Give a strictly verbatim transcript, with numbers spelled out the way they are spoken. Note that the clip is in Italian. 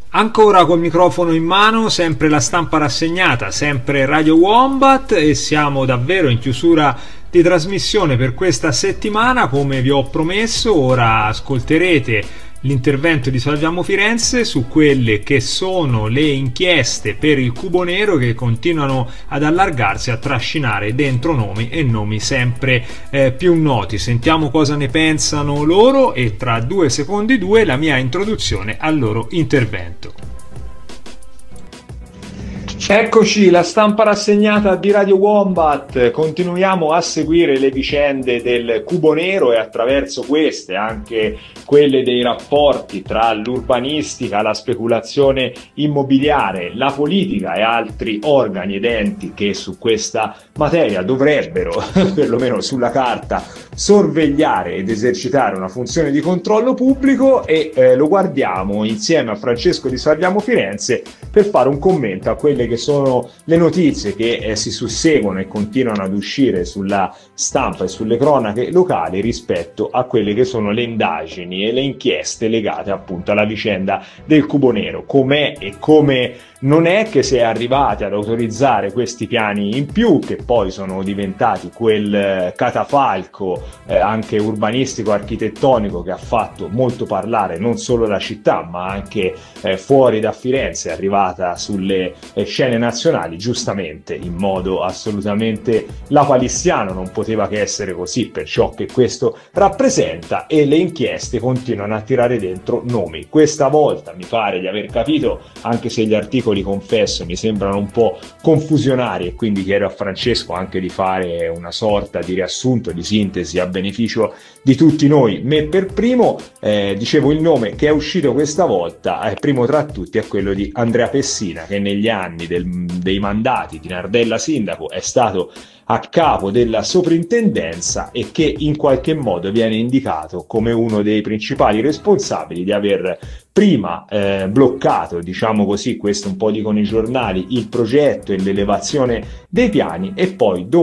Ancora col microfono in mano, sempre la stampa rassegnata, sempre Radio Wombat, e siamo davvero in chiusura di trasmissione per questa settimana. Come vi ho promesso, ora ascolterete l'intervento di Salviamo Firenze su quelle che sono le inchieste per il Cubo Nero, che continuano ad allargarsi, a trascinare dentro nomi e nomi sempre eh, più noti. Sentiamo cosa ne pensano loro e tra due secondi due la mia introduzione al loro intervento. Eccoci, la stampa rassegnata di Radio Wombat. Continuiamo a seguire le vicende del Cubo Nero e attraverso queste anche quelle dei rapporti tra l'urbanistica, la speculazione immobiliare, la politica e altri organi ed enti che su questa materia dovrebbero, perlomeno sulla carta, sorvegliare ed esercitare una funzione di controllo pubblico, e eh, lo guardiamo insieme a Francesco di Salviamo Firenze per fare un commento a quelle che sono le notizie che eh, si susseguono e continuano ad uscire sulla stampa e sulle cronache locali rispetto a quelle che sono le indagini e le inchieste legate appunto alla vicenda del Cubo Nero. Com'è e come non è che si è arrivati ad autorizzare questi piani in più, che poi sono diventati quel eh, catafalco eh, anche urbanistico architettonico che ha fatto molto parlare non solo la città ma anche eh, fuori da Firenze, è arrivata sulle eh, scene nazionali, giustamente in modo assolutamente lapalissiano. Non poteva che essere così per ciò che questo rappresenta, e le inchieste continuano a tirare dentro nomi. Questa volta mi pare di aver capito, anche se gli articoli, confesso, mi sembrano un po' confusionari, e quindi chiedo a Francesco anche di fare una sorta di riassunto, di sintesi a beneficio di tutti noi, me per primo. Eh, dicevo, il nome che è uscito questa volta, è primo tra tutti, è quello di Andrea Pessina, che negli anni del, dei mandati di Nardella sindaco è stato a capo della soprintendenza e che in qualche modo viene indicato come uno dei principali responsabili di aver prima eh, bloccato, diciamo così, questo un po' dicono i giornali, il progetto e l'elevazione dei piani, e poi dopo